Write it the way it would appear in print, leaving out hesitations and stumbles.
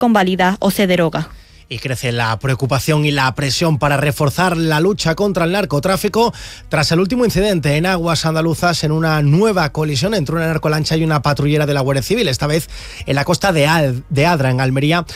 convalida o se deroga. Y crece la preocupación y la presión para reforzar la lucha contra el narcotráfico tras el último incidente en aguas andaluzas en una nueva colisión entre una narcolancha y una patrullera de la Guardia Civil, esta vez en la costa de Adra, en Almería,